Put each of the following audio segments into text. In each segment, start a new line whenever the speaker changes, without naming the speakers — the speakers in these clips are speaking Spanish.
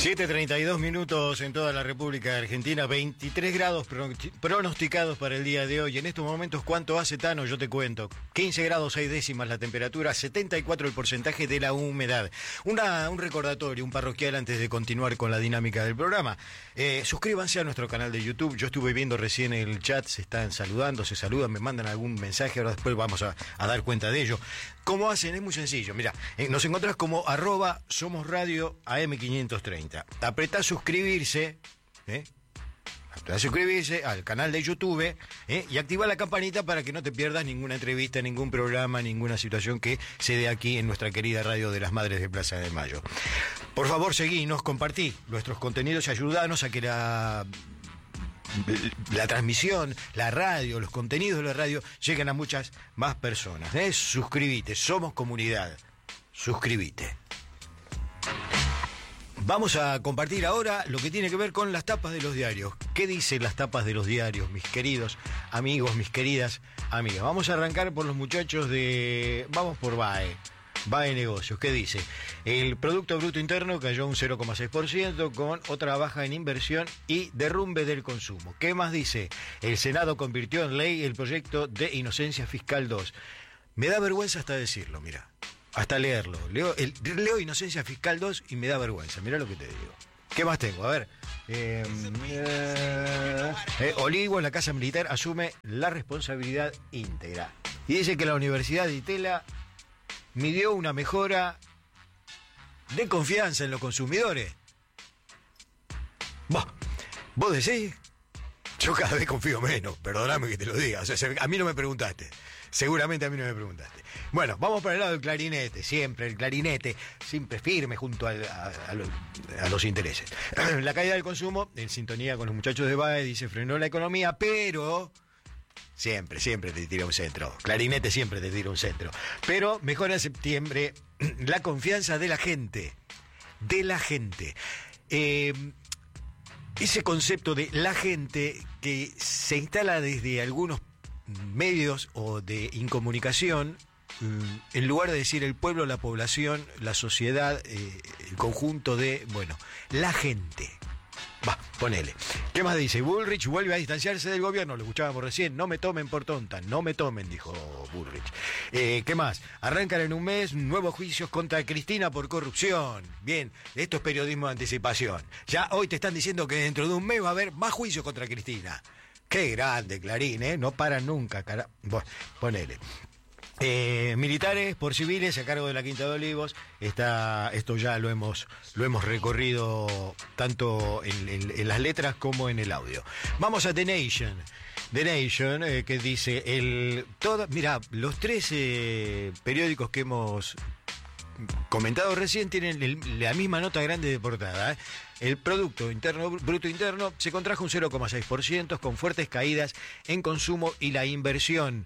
7:32 minutos en toda la República Argentina, 23 grados pronosticados para el día de hoy. En estos momentos, ¿cuánto hace, Tano? Yo te cuento. 15 grados 6 décimas la temperatura, 74 el porcentaje de la humedad. Un recordatorio, un parroquial antes de continuar con la dinámica del programa. Suscríbanse a nuestro canal de YouTube. Yo estuve viendo recién el chat, se están saludando, se saludan, me mandan algún mensaje, ahora después vamos a dar cuenta de ello. ¿Cómo hacen? Es muy sencillo. Mira, nos encontrás como @SomosRadio AM530. Apretá suscribirse, apretá suscribirse al canal de YouTube, y activa la campanita para que no te pierdas ninguna entrevista, ningún programa, ninguna situación que se dé aquí en nuestra querida radio de las Madres de Plaza de Mayo. Por favor, seguinos, compartí nuestros contenidos y ayudanos a que la transmisión, la radio, los contenidos de la radio lleguen a muchas más personas. Suscríbete, somos comunidad. Suscríbete. Vamos a compartir ahora lo que tiene que ver con las tapas de los diarios. ¿Qué dicen las tapas de los diarios, mis queridos amigos, mis queridas amigas? Vamos a arrancar por los muchachos de... Vamos por BAE. BAE Negocios, ¿qué dice? El Producto Bruto Interno cayó un 0,6% con otra baja en inversión y derrumbe del consumo. ¿Qué más dice? El Senado convirtió en ley el proyecto de Inocencia Fiscal 2. Me da vergüenza hasta decirlo, mira. Hasta leerlo. Leo Inocencia Fiscal 2 y me da vergüenza. Mirá lo que te digo. ¿Qué más tengo? A ver. Olivo en la Casa Militar asume la responsabilidad íntegra. Y dice que la Universidad de Itela midió una mejora de confianza en los consumidores. ¿Vos decís? Yo cada vez confío menos, perdóname que te lo diga. O sea, a mí no me preguntaste. Seguramente a mí no me preguntaste. Bueno, vamos para el lado del clarinete. Siempre el clarinete, siempre firme junto a los intereses. La caída del consumo, en sintonía con los muchachos de BAE, dice, frenó la economía, pero... Siempre te tira un centro. Clarinete siempre te tira un centro. Pero mejora en septiembre la confianza de la gente. De la gente. Ese concepto de la gente que se instala desde algunos medios o de incomunicación, en lugar de decir el pueblo, la población, la sociedad, el conjunto de, la gente. Ponele. ¿Qué más dice? Bullrich vuelve a distanciarse del gobierno, lo escuchábamos recién, no me tomen por tonta, no me tomen, dijo Bullrich. ¿Qué más? Arrancan en un mes nuevos juicios contra Cristina por corrupción. Bien, esto es periodismo de anticipación. Ya hoy te están diciendo que dentro de un mes va a haber más juicios contra Cristina. Qué grande, Clarín, no paran nunca, ponele. Militares por civiles a cargo de la Quinta de Olivos. Esto ya lo hemos recorrido tanto en las letras como en el audio. Vamos a The Nation. The Nation, que dice mira, los tres periódicos que hemos comentado recién tienen la misma nota grande de portada. El Producto Bruto Interno se contrajo un 0,6% con fuertes caídas en consumo y la inversión.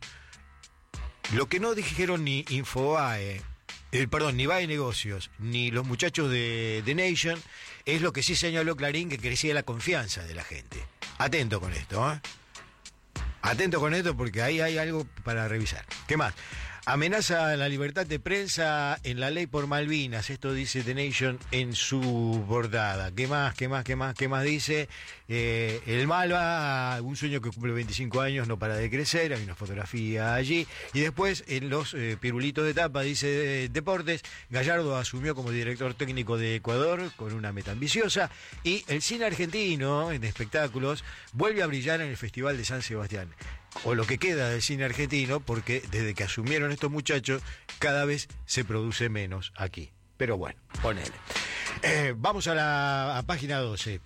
Lo que no dijeron ni Infobae, ni BAE Negocios, ni los muchachos de The Nation, es lo que sí señaló Clarín, que crecía la confianza de la gente. Atento con esto, Atento con esto porque ahí hay algo para revisar. ¿Qué más? Amenaza la libertad de prensa en la ley por Malvinas. Esto dice The Nation en su portada. ¿Qué más dice? El Malva, un sueño que cumple 25 años, no para de crecer. Hay una fotografía allí. Y después, en los pirulitos de tapa, dice Deportes, Gallardo asumió como director técnico de Ecuador con una meta ambiciosa. Y el cine argentino, en espectáculos, vuelve a brillar en el Festival de San Sebastián. O lo que queda del cine argentino, porque desde que asumieron estos muchachos, cada vez se produce menos aquí. Pero bueno, ponele. Vamos a la página 12.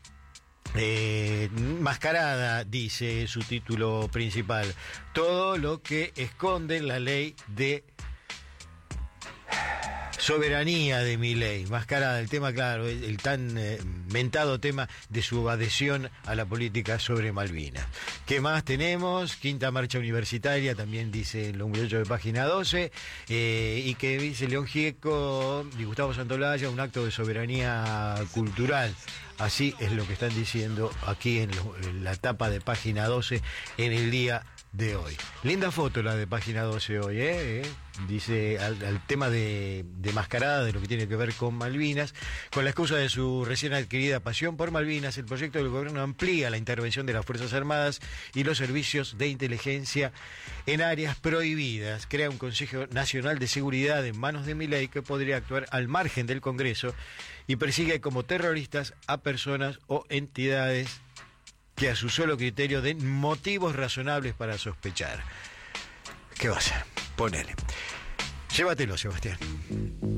Mascarada, dice su título principal. Todo lo que esconde la ley de soberanía de Milei. Mascarada, el tema, claro, el tan mentado tema de su adhesión a la política sobre Malvinas. ¿Qué más tenemos? Quinta marcha universitaria, también dice los muchachos de página 12, y que dice León Gieco y Gustavo Santolaya, un acto de soberanía cultural. Así es lo que están diciendo aquí en la tapa de página 12 en el día de hoy. Linda foto la de Página 12 hoy, dice al tema de mascarada, de lo que tiene que ver con Malvinas. Con la excusa de su recién adquirida pasión por Malvinas, el proyecto del gobierno amplía la intervención de las Fuerzas Armadas y los servicios de inteligencia en áreas prohibidas. Crea un Consejo Nacional de Seguridad en manos de Milei que podría actuar al margen del Congreso y persigue como terroristas a personas o entidades que a su solo criterio den motivos razonables para sospechar. ¿Qué va a hacer? Ponele. Llévatelo, Sebastián.